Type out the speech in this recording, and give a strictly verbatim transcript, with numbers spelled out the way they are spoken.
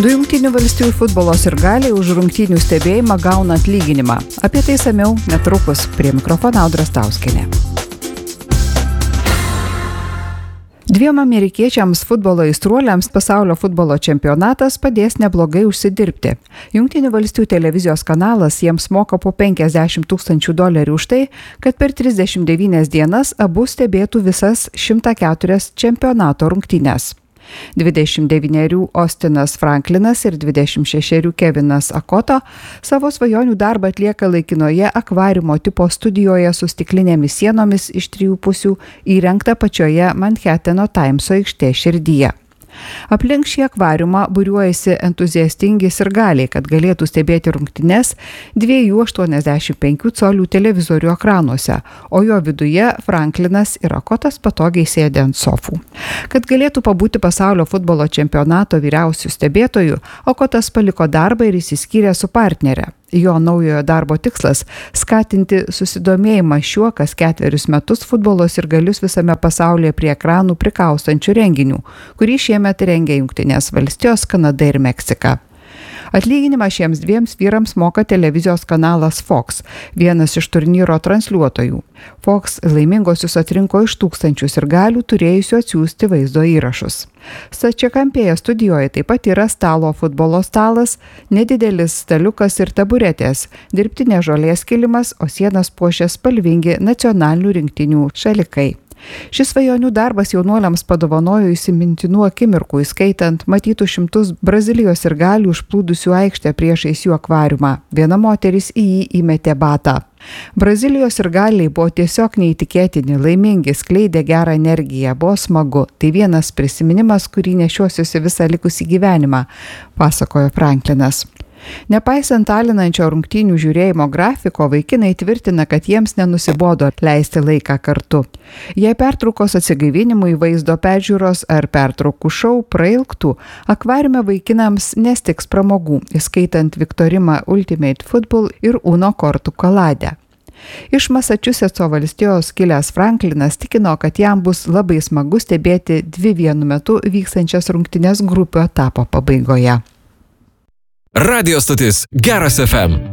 Du Jungtinių valstijų futbolo sirgaliai už rungtynių stebėjimą gauna atlyginimą. Apie tai samiau netrukus. Prie mikrofono Audra Stauskienė. Dviem amerikiečiams futbolo aistruoliams pasaulio futbolo čempionatas padės neblogai užsidirbti. Jungtinių valstijų televizijos kanalas jiems moka po penkiasdešimt tūkstančių dolerių už tai, kad per trisdešimt devynias dienas abu stebėtų visas šimtą keturias čempionato rungtynes. dvidešimt devynerių Austinas Franklinas ir dvidešimt šešerių Kevinas Akoto savo svajonių darbą atlieka laikinoje akvariumo tipo studijoje su stiklinėmis sienomis iš trijų pusių įrengta pačioje Manhatano Timeso aikštės širdyje. Aplink šį akvariumą būriuojasi entuziastingi sirgaliai, kad galėtų stebėti rungtynes dviejų aštuoniasdešimt penkių colių televizorių ekranuose, o jo viduje Franklinas ir Akotas patogiai sėdi ant sofų. Kad galėtų pabūti pasaulio futbolo čempionato vyriausių stebėtojų, Akotas paliko darbą ir išsiskyrė su partnere. Jo naujojo darbo tikslas – skatinti susidomėjimą šiuo kas ketverius metus futbolo sirgalius visame pasaulyje prie ekranų prikaustančių renginių, kurį šiemet rengia Jungtinės valstijos, Kanada ir Meksika. Atlyginimą šiems dviems vyrams moka televizijos kanalas Fox, vienas iš turnyro transliuotojų. Fox laimingosius atrinko iš tūkstančių sirgalių turėjusių atsiųsti vaizdo įrašus. Stačiakampėje studijoje taip pat yra stalo futbolo stalas, nedidelis staliukas ir taburetės, dirbtinė žolės kilimas, o sienas puošia spalvingi nacionalinių rinktinių šalikai. Šis svajonių darbas jaunuoliams padovanojo įsimintinų akimirkų, įskaitant matytų šimtus Brazilijos sirgalių užplūdusių aikštę priešais jų akvariumą. Viena moteris į jį įmetė batą. Brazilijos sirgaliai buvo tiesiog neįtikėtini, laimingi, skleidė gerą energiją, buvo smagu. Tai vienas prisiminimas, kurį nešiosiuosi visą likusį gyvenimą, pasakojo Franklinas. Nepaisant alinančio rungtynių žiūrėjimo grafiko, vaikinai tvirtina, kad jiems nenusibodo leisti laiką kartu. Jei pertraukos atsigaivinimui, vaizdo peržiūros ar pertraukų šou prailgtų, akvariume vaikinams nestiks pramogų, įskaitant Viktorimą Ultimate Football ir Uno kortų kaladę. Iš Masačusetso valstijos kilęs Franklinas tikino, kad jam bus labai smagu stebėti dvi vienu metu vykstančias rungtynes grupių etapo pabaigoje. Radio stotis Geras F M.